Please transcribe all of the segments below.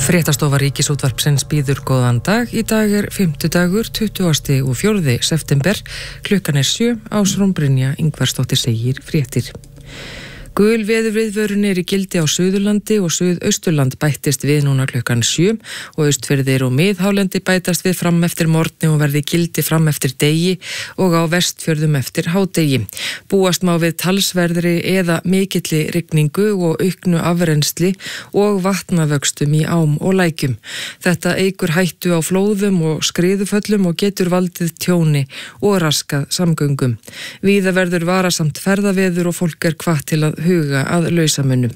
Fréttastofa Ríkisútvarpsins býður góðan dag. Í dag 5. 24. september. Klukkan 7. Ásrún Brynja Ingvarsdóttir segir fréttir. Gul veðurviðvörun í gildi á Suðurlandi og Suðausturland bættist við núna klukkan 7 og Austfirðir og Miðhálendi bætast við fram eftir morgni og verði gildi fram eftir degi og á Vestfjörðum eftir hádegi. Búast má við talsverðri eða mikilli rigningu og auknu afrennsli og vatnavöxtum í ám og lækjum. Þetta eykur hættu á flóðum og skriðuföllum og getur valdið tjóni og raskað samgöngum. Víða verður varasamt ferðaveður og fólk hvatt til að huga að lausamönnum.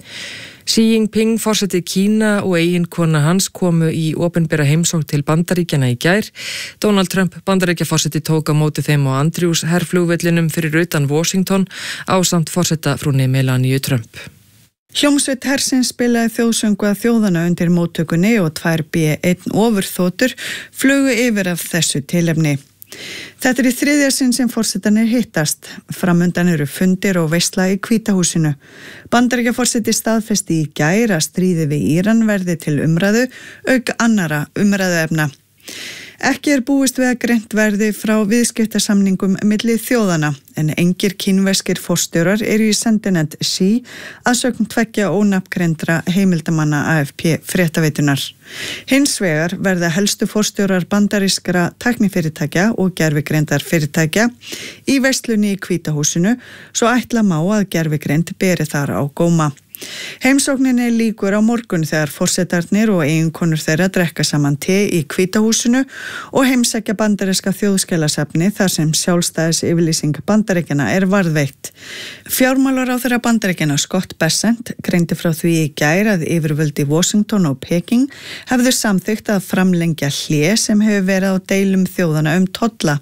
Xi Jinping, forseti Kína og eiginkona hans komu í opinbera heimsókn til Bandaríkjanna í gær. Donald Trump, Bandaríkjaforseti, tók á móti þeim á Andrews herflugvellinum fyrir utan Washington ásamt forsetafrúnni Melania Trump. Hljómsveit hersins spilaði þjóðsöngu að þjóðana undir móttökunni og 2 B-1 ofurþotur flugu yfir af þessu tilefni. Þetta í 3. sinn sem forsetarnir hittast. Framundan eru fundir og veisla í Hvítahúsinu. Bandaríkjaforseti staðfesti í gær að stríðið við Íran verði til umræðu, auk annara umræðuefna. Ekki búist við að greint verði frá viðskiptasamningum milli þjóðana, en engir kínverskir forstjórar eru í sendinefnd Xi að sögn 2 ónafngreindra heimildamanna AFP fréttaveitunar. Hins vegar verða helstu forstjórar bandarískra tæknifyrirtækja og gervigreindar fyrirtækja í veislunni í Hvítahúsinu, svo ætla má að gervigreind beri þar á góma. Heimsókninni lýkur á morgun þegar forsetarnir og eiginkonur þeirra drekka saman te í Hvítahúsinu og heimsækja bandaríska þjóðskjalasafni þar sem sjálfstæðisyfirlýsing Bandaríkjanna varðveitt. Fjármálaráðherra Bandaríkjanna Scott Bessent greindi frá því í gær að yfirvöld í Washington og Peking hefðu samþykkt að framlengja hlé sem hefur verið á deilum þjóðana tolla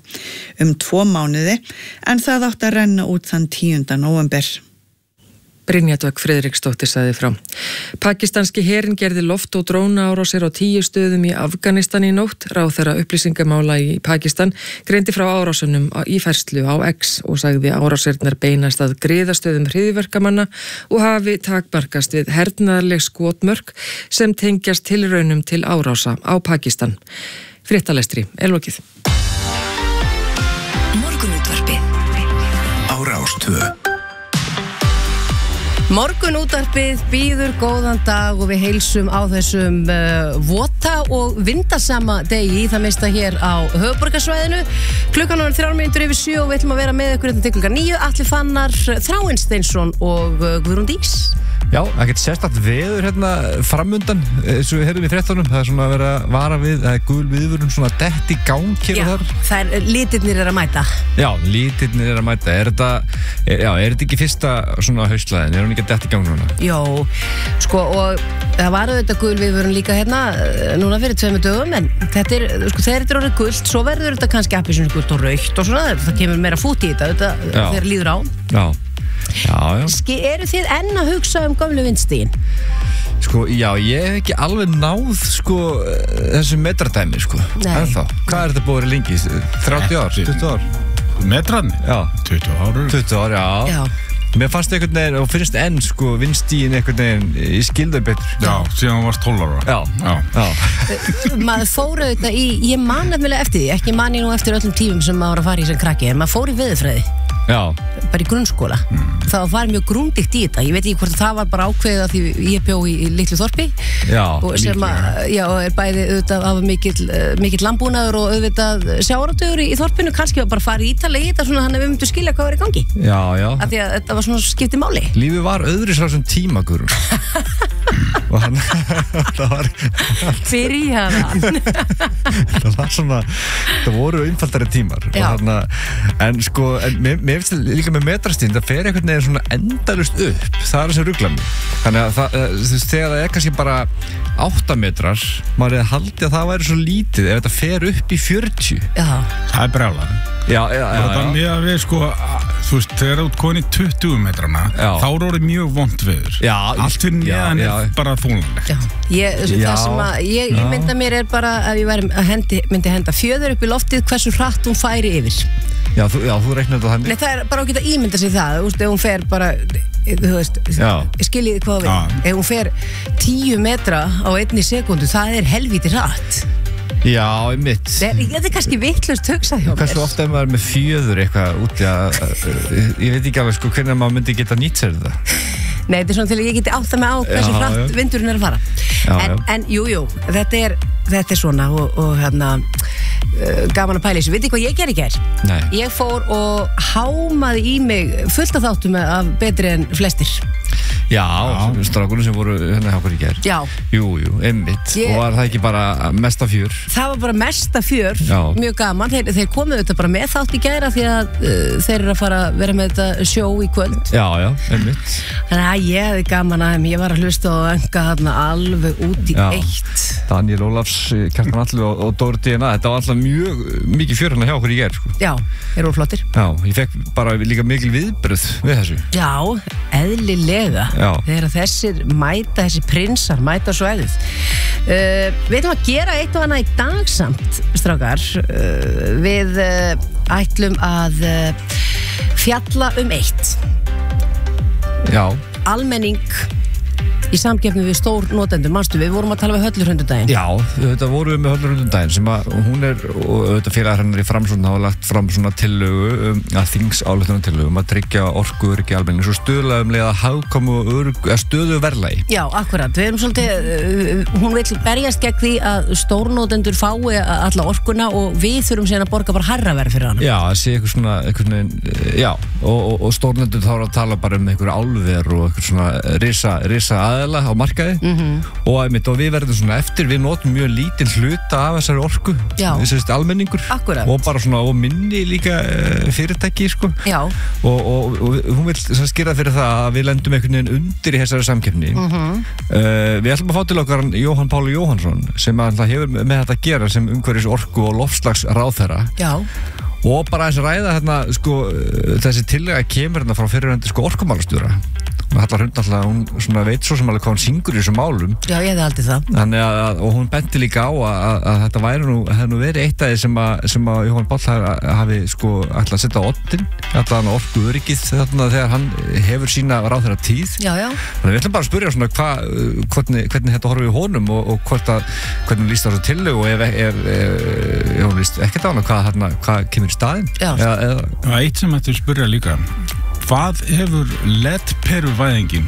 2 mánuði, en það átti að renna út þann 10. nóvember. Brynja Dögg Friðriksdóttir sagði frá. Pakistanski herinn gerði loft- og drónaárásir á 10 stöðum í Afganistan í nótt. Ráðherra upplýsingamála í Pakistan greindi frá árásunum í færslu á X og sagði árásirnar beinast að griðastöðum hryðjuverkamanna og hafi takmarkast við hernaðarleg skotmörk sem tengjast tilraunum til árása á Pakistan. Fréttalestri lokið. Morgunútvarpið á Rás 2. Morgunútvarpið býður góðan dag og við heilsum á þessum vota og vindasama degi í það mesta hér á höfuðborgarsvæðinu. Klukkan 7:03 og við ætlum að vera með ykkur til klukkan 9. Atli Fannar, Þráinn Steinsson og Guðrún Dís. Já, ekkert sérstakt veður hérna framundan, eins og við heyrðum í fréttunum. Það svona að vera vara við, það gul viðvörun svona dett í gang hér og þar. Litirnir að mæta. Já, litirnir að mæta. Er þetta ekki fyrsta svona haustlæðin? Hún ekki að detta í gang núna? Jó, sko, og það var auðvitað gul viðvörun líka hérna núna fyrir 2 dögum, en þetta þegar þetta orðið gult, svo verður þetta kannski appelsínu gult og rautt og svona, það kemur meira fút í þetta þegar líður á. Já. Eru þið enn að hugsa gömlu vindstígin? Sko, já, ég hef ekki alveg náð þessu metradæmi, ennþá. Hvað er þetta búið að vera lengi? 30 ár? 20 ár? Metrarnir? Já. 20 ár? 20 ár, já. Mér fannst einhvern veginn, og finnst enn vindstígin einhvern veginn, ég skilði betur. Já, síðan varst 12 ára. Já. Maður fór auðvitað ég man nefnilega eftir því, ekki man ég nú eftir öllum tímum sem maður var að fara í sem krakki, en maður fór í veðurfræði. Já. Bara í grunnskóla. Það var mjög grundigt í þetta. Ég veit ekki hvort það var bara ákveðið að því ég bjó í litlu þorpi. Já. Og sem og bæði auðvitað af mikill landbúnaður og auðvitað sjávarútvegur í þorpinu. Kannski var bara farið ítalega í þetta svona þannig að við myndum skilja hvað var í gangi. Já. Af því að þetta var svona skipti máli. Lífið var öðru svo sem tíma, Guðrún. Og það var Byrjaðan. Það var svona, það voru einfaldari tímar. En mér finnst líka með metrastíðin, það fer einhvern veginn svona endalust upp, það sem ruglar mig. Þannig að þegar það kannski bara 8 metrar, maður hefði haldið að það væri svo lítið ef þetta fer upp í 40. Já. Það brjálað. Já. Við þú veist, þegar þú ert komin í 20 metrana, þá er orðið mjög vont veður. Já. Allt fyrir neðan bara þólanlegt. Það sem að ég mynda mér bara að ég myndi henda fjöður upp í loftið hversu hratt hún færi yfir. Já, þú reiknar þetta þannig. Nei, það bara að geta ímynda sig það, þú veist, ef hún fer bara, þú veist, skiljið hvað við, ef hún fer 10 metra á 1 sekúndu, það er helvíti hratt. Já, mitt. Þetta er kannski vitlaust hugsað hjá mér. Hversu ofta maður með fjöður eitthvað úti ég veit ekki alveg sko hvernig maður myndi geta nýtt sér þetta. Nei, þetta er svona til að ég geti átt það með á hversu hratt vindurinn er að fara. En jú, þetta er svona og hérna gaman að pæla þessu. Vitið hvað ég gerði í gær? Nei. Ég fór og hámaði í mig fullt af þáttum af betri en flestir. Já, strákunum sem voru hérna hjá okkur í gær. Já. Jú, einmitt. Og var það ekki bara mesta fjör? Það var bara mesta fjör, mjög gaman. Þeir komuðu þetta bara með þátt í gæra því að þeir eru að fara að vera með þetta sjó í kvöld. Já, einmitt. Þannig að ég hefði gaman að ég var að hlusta og enga þarna alveg út í eitt. Daniel Ólafs, Kjartan Allu og Dóri Díana, þetta var alltaf mjög mikið fjör hérna hjá okkur í gær, sko. Já, þeir voru flottir. Já, ég fekk bara líka mikil viðbröð við þessu. Já, eðlilega. Þegar þessi prinsar mæta svæðið. Við ætlum að gera eitt og annað í dag samt, strákar. Við ætlum að fjalla eitt. Já. Almenning í samkeppni við stór notendur, manstu, við vorum að tala við Höllurhundudaginn. Já, þetta vorum við með Höllurhundudaginn sem að hún og þetta félagar hennar í Framsókn hafa lagt fram svona tillögu að þingsályktunartillögu að tryggja orkuöryggi almennings og stuðla leið að hagkvæmu og stöðu verðlagi. Já, akkurat, við erum svolítið, hún vill berjast gegn því að stórnotendur fái alla orkuna og við þurfum síðan að borga bara hærra verð fyrir hana. Já, það sé eitthvað svona, já, og stórnotendur þá er að tala bara einhver álver og eitthvað svona risa aðeila á markaði og við verðum svona eftir, við notum mjög lítinn hluta af þessari orku, þessi almenningur. Akkurat. Og bara svona, og minni líka fyrirtæki, sko. Já. Og hún vil skýra fyrir það að við lendum einhvern veginn undir í þessari samkeppni. Við ætlum að fá til okkar Jóhann Páli Jóhannsson sem hefur með þetta að gera sem umhverfis orku og loftslagsráðherra. Já. Og bara að ræða hérna, sko, þessi tillega kemur hérna frá fyrirhundi, sko, orkumálastjóra. Halla Hrund alltaf, hún veit svo sem alveg hvað hún syngur í þessum málum. Já, ég hefði aldrei það. Þannig og hún benti líka á að þetta hefði nú verið eitt af því sem að Jóhann Páll hafi sko ætlað að setja á oddinn, ætlað orkuöryggið þarna þegar hann hefur sína ráðherra tíð. Já. Þannig við ætlum bara að spyrja svona hvernig þetta horfið í honum og hvernig hún líst þessu tillögu og ef hún líst ekkert á hana, hvað kemur í staðinn. Já. Eitt sem ættum spyrja líka. Hvað hefur LED-peruvæðingin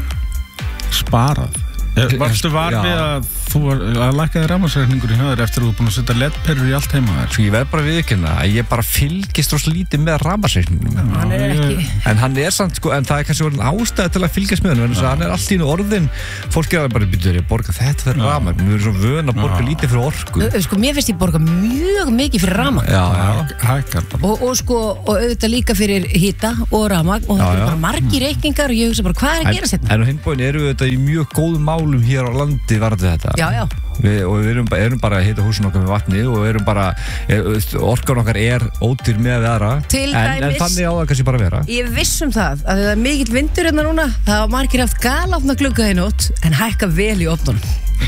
sparað? Varstu var við að þú lækkaði rafmagnsreikningur í höður eftir að þú er búin að setja LED-perur í allt heima þér? Sko ég verð bara viðurkenna að ég bara fylgist rosa lítið með rafmagnsreikningnum. Hann er ekki. En hann er samt sko, en það er kannski orðin ástæða til að fylgjast með hann, en hann er allt í orðin, fólk er bara byrjuð að borga þetta fyrir rafmagn, við erum svo vön að borga lítið fyrir orku. Sko mér finnst ég borga mjög mikið fyrir rafmagn. Og sko, og auðvitað líka fyrir hita og rafmagn og það er bara margir reikningar og ég hugsa bara hvað er að gerast hérna? En á hinn bóginn erum við þetta í mjög góðum málum hér á landi varðandi þetta. Já. Og við erum bara að hita húsin okkar með vatni og við erum bara, orkan okkar er ódýr með aðra, en þannig á það kannski bara vera. Ég vissum það að það er mikill vindur hérna núna, það var margir haft galopna glugga í nótt en hækka vel í ofnunum.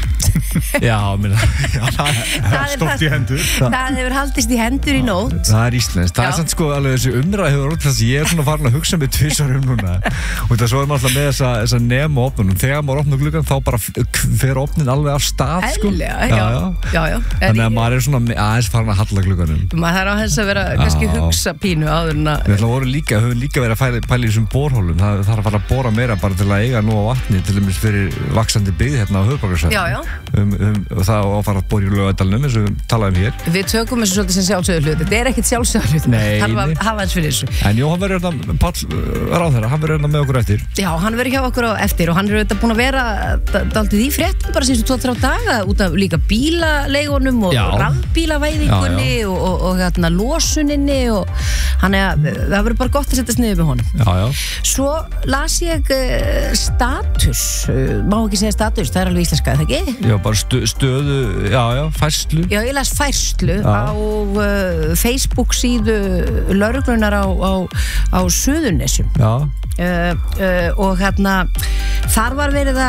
Það stótt í hendur. Það hefur haldist í hendur í nótt. Það er íslenskt. Það er samt sko alveg þessi umræða hefur orðið þess að ég er svona farin að hugsa með tvisvar núna og það svo er maður alltaf með þessa nema opnunum. Þegar maður opnar gluggan þá bara fer opnin alveg af stað sko. Já. Þannig að maður er svona aðeins farin að halla glugganum. Maður þarf aðeins að vera kannski hugsa pínu áður en að við höfum líka verið að pæla í þessum borhólum. Það þarf að fara að bora meira bara til að eiga nú á vatni til dæmis fyrir vaxandi byggð hérna á höfuðborgarsvæðinu. Og það á að fara að bora í Laugardalnum eins og við talaðum hér. Við tökum þessu svolítið sem sjálfsögðu hlut. Þetta er ekkert sjálfsögðu hlut. Nei. Þarf að hafa eins fyrir þessu. En Jóhann verður hérna, Páll ráðherra, hann verður hérna með okkur eftir. Já, hann verður hjá okkur eftir og hann er auðvitað búinn að vera dálítið í fréttum bara síðustu 2-3 daga út af líka bílaleigunum og rafbílavæðingunni og hérna losuninni og hann það verður bara gott að setjast niður með honum. Já. Svo las ég status, má ekki segja status, það er alveg íslenska, er það ekki? Já, bara stöðu, færslu. Já, ég las færslu á Facebook síðu lögreglunar á Suðurnesjum. Já. Og hérna, þar var verið að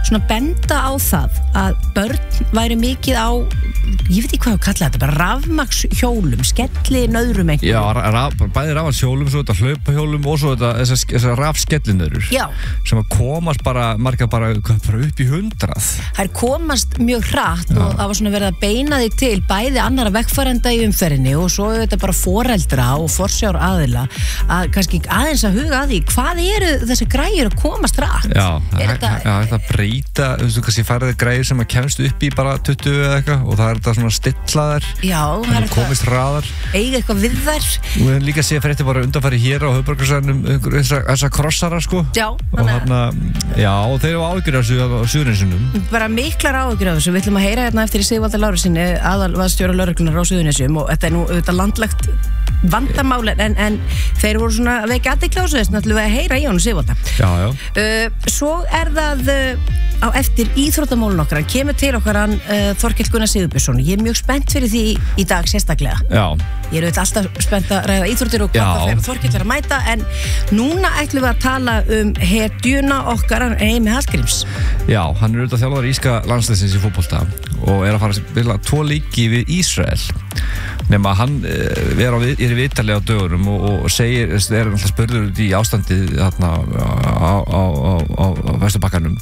svona benda á það að börn væri mikið á, ég veit ekki hvað að kalla þetta, bara rafmagnshjólum, skelli nöðrum einhverjum. Já, bæði rafmagnshjólum, svo þetta hlaupahjólum og svo þetta þessar rafskellinöður sem að komast bara, margar bara upp í 100. Þær komast mjög hratt og það var svona verið að beina því til bæði annara vegfarenda í umferðinni og svo þetta bara foreldra og forsjár aðila að kannski aðeins að huga að því hvað eru þessi græjur að komast hratt. Þetta breyta, þú veist, kannski færið græjur sem að kemst upp í bara 20 eða eitthvað og það er þetta svona stillaðar, það er komist hraðar, eiga eitthvað við þær. Og við líka sé fyrir þetta bara undanfæri hér á höfuðborgarsvæðinum þessa krossara sko. Og þarna, og þeir eru áhyggjur af þessu á Suðurnesjum. Bara miklar áhyggjur af þessu. Við ætlum að heyra hérna eftir í Sigvalda Lárusinni, aðalvarðstjóra lögreglunnar á Suðurnesjum og þetta er nú auðvitað landlægt vandamál en þeir voru svona að vekja athygli á þessu, þess að heyra í honum Sigvalda. Svo er það á eftir íþróttamálun okkar, hann kemur til okkar hann Þorkell Gunnar Sigurbjörnsson. Ég er mjög spennt fyrir því í dag sérstaklega. Ég er auðvitað alltaf spennt að ræða íþróttir og hvað það fyrir Þorkell er að mæta, en núna ætlum við að tala hetjuna okkar, Heimi Hallgríms. Já, hann er auðvitað þjálfari íska landsliðsins í fótbolta og er að fara að spila 2 leiki við Ísrael. Nema hann er í viðtali á dögurum og segir, er alltaf spurður út í ástandið þarna á Vesturbakkanum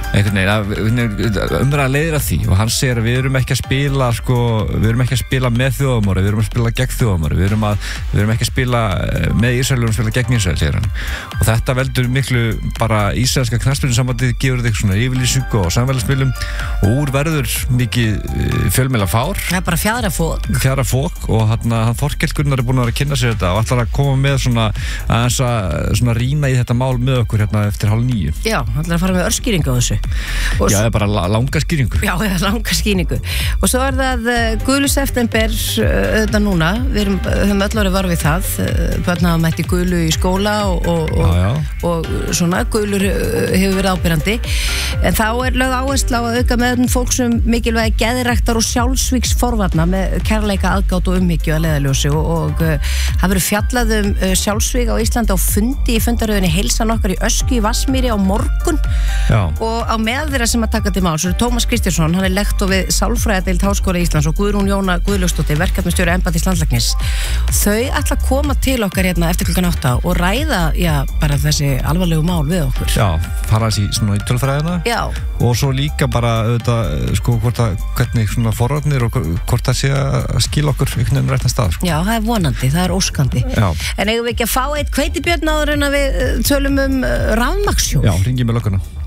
umræða leiðir að því og hann segir að við erum ekki að spila með þjóðamóri, við erum að spila gegn þjóðamóri, við erum ekki að spila með Ísrael, við erum að spila gegn Ísrael, segir hann. Og þetta veldur miklu bara ísraelska knattspyrnusambandið gefur þig svona yfirlýsingu á samfélagsmiðlum og úr verður mikið fjölmiðlafár. Það er bara fjaðrafok og hann Þorkell Gunnar er búin að vera að kynna sér þetta og ætlar að koma með svona að rýna í þetta mál með okkur hérna eftir 8:30. Já, hann ætlar að fara með örskýringu á þessu. Já, það er bara langa skýringu. Já, það er langa skýringu. Og svo er það gulu september þetta núna, við höfum öll orðið varfið það, börn hafa mætt í gulu í skóla og svona, gulur hefur verið ábyrjandi, en þá er lögð áhersla á að auka með fólksum mikilvægi geðræktar og sjálfsvíks forvarna með kærleika, aðgát og umhyggju að leiðarljósi og það verður fjallað sjálfsvík á Íslandi á fundi í fundaröðinni Heilsan okkar í Ösku í Vatnsmýri á morgun. Og á meðal þeirra sem að taka til máls er Tómas Kristjánsson, hann er lektor við sálfræðideild Háskóla Íslands og Guðrún Jóna Guðlaugsdóttir, verkefnastjóri embættis landlæknis. Þau ætla að koma til okkar hérna eftir klukkan 8 og ræða bara þessi alvarlegu mál við okkur. Já, fara þessi svona í tölfræðina. Og svo líka bara sko hvernig svona forvarnir og hvort það sé að skila okkur einhvern veginn réttan stað. Já, það er vonandi, það er óskandi. En eigum við ekki að fá eitt hveitibjörn áður en að við tölum rafmagnshjól? Já, hringjum með lögguna.